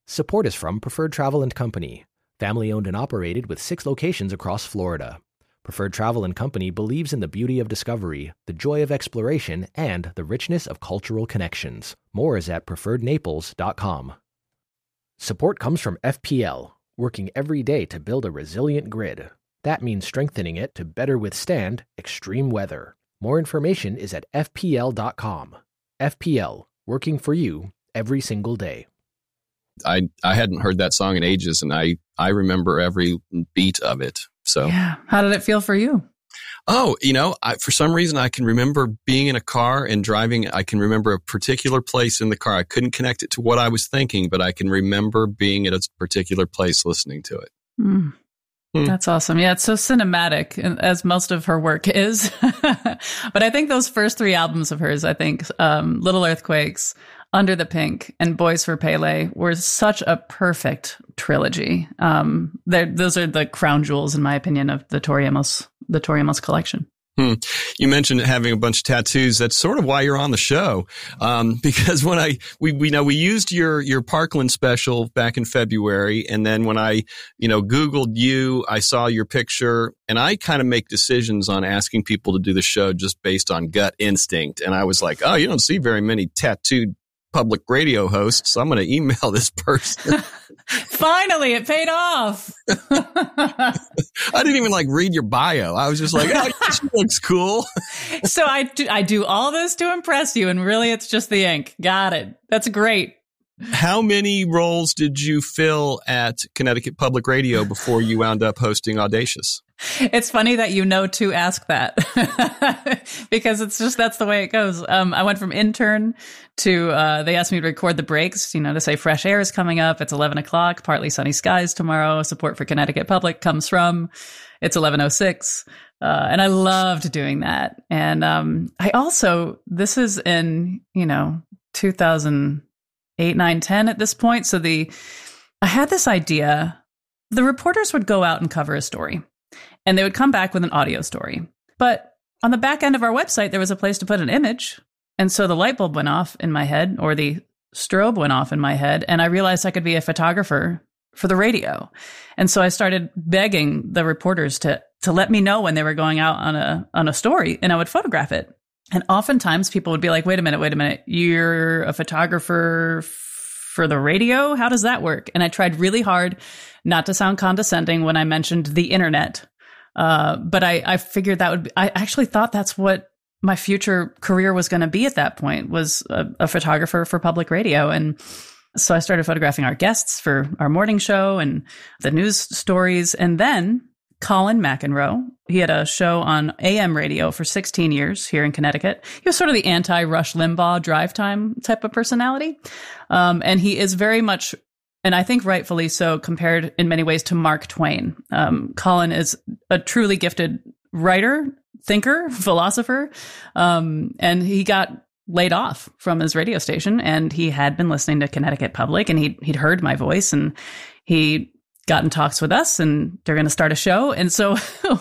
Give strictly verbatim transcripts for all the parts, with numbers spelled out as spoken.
Support is from Preferred Travel and Company, family owned and operated with six locations across Florida. Preferred Travel and Company believes in the beauty of discovery, the joy of exploration, and the richness of cultural connections. More is at preferred naples dot com. Support comes from F P L, working every day to build a resilient grid. That means strengthening it to better withstand extreme weather. More information is at F P L dot com. F P L, working for you every single day. I I hadn't heard that song in ages, and I, I remember every beat of it. So yeah, how did it feel for you? Oh, you know, I, for some reason I can remember being in a car and driving. I can remember a particular place in the car. I couldn't connect it to what I was thinking, but I can remember being at a particular place listening to it. Mm. Hmm. That's awesome. Yeah, it's so cinematic, as most of her work is. But I think those first three albums of hers, I think um, Little Earthquakes, Under the Pink, and Boys for Pele were such a perfect trilogy. Um, those are the crown jewels, in my opinion, of the Tori Amos, the Tori Amos collection. Hmm. You mentioned having a bunch of tattoos. That's sort of why you're on the show. Um, because when I, we, we know we used your, your Parkland special back in February. And then when I, you know, Googled you, I saw your picture, and I kind of make decisions on asking people to do the show just based on gut instinct. And I was like, oh, you don't see very many tattooed public radio hosts. I'm going to email this person. Finally, it paid off. I didn't even like read your bio. I was just like, oh, she looks cool. So I do, I do all this to impress you, and really it's just the ink. Got it. That's great. How many roles did you fill at Connecticut Public Radio before you wound up hosting Audacious? It's funny that you know to ask that because it's just, that's the way it goes. Um, I went from intern to, uh, they asked me to record the breaks, you know, to say Fresh Air is coming up. It's eleven o'clock, partly sunny skies tomorrow. Support for Connecticut Public comes from, it's eleven oh six. Uh, and I loved doing that. And, um, I also, this is in, you know, two thousand eight, nine, ten at this point. So the, I had this idea, the reporters would go out and cover a story, and they would come back with an audio story. But on the back end of our website, there was a place to put an image. And so the light bulb went off in my head, or the strobe went off in my head, and I realized I could be a photographer for the radio. And so I started begging the reporters to to let me know when they were going out on a on a story, and I would photograph it. And oftentimes people would be like, wait a minute, wait a minute, you're a photographer for the radio? How does that work? And I tried really hard not to sound condescending when I mentioned the internet. Uh, but I, I figured that would be, I actually thought that's what my future career was going to be at that point, was a, a photographer for public radio. And so I started photographing our guests for our morning show and the news stories. And then Colin McEnroe, he had a show on A M radio for sixteen years here in Connecticut. He was sort of the anti-Rush Limbaugh drive time type of personality. Um, and he is very much, and I think rightfully so, compared in many ways to Mark Twain. Um, Colin is a truly gifted writer, thinker, philosopher. Um, and he got laid off from his radio station, and he had been listening to Connecticut Public, and he'd, he'd heard my voice, and he got in talks with us, and they're going to start a show. And so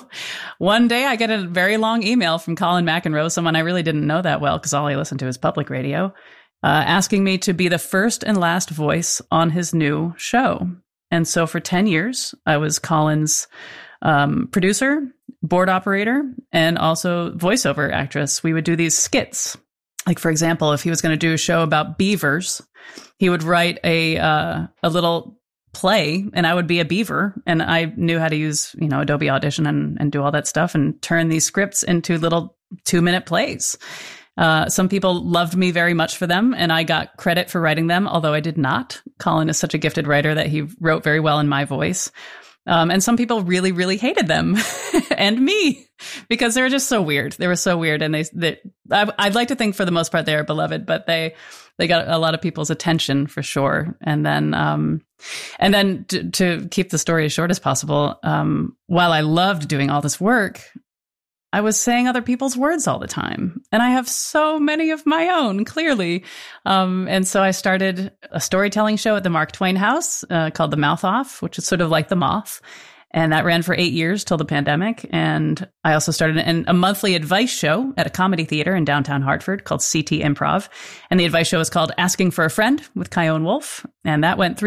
one day I get a very long email from Colin McEnroe, someone I really didn't know that well because all I listened to is public radio, uh, asking me to be the first and last voice on his new show. And so for ten years, I was Colin's um, producer, board operator, and also voiceover actress. We would do these skits. Like, for example, if he was going to do a show about beavers, he would write a uh, a little play, and I would be a beaver, and I knew how to use, you know, Adobe Audition and, and do all that stuff and turn these scripts into little two minute plays. Uh, some people loved me very much for them, and I got credit for writing them, although I did not. Colin is such a gifted writer that he wrote very well in my voice. Um, and some people really, really hated them and me because they were just so weird. They were so weird. And they, they I, I'd like to think for the most part they are beloved, but they, they got a lot of people's attention for sure. And then, um, and then to, to keep the story as short as possible, um, while I loved doing all this work, I was saying other people's words all the time. And I have so many of my own, clearly. Um, and so I started a storytelling show at the Mark Twain House uh, called The Mouth Off, which is sort of like The Moth. And that ran for eight years till the pandemic. And I also started an, a monthly advice show at a comedy theater in downtown Hartford called C T Improv. And the advice show is called Asking for a Friend with Kyone Wolf. And that went three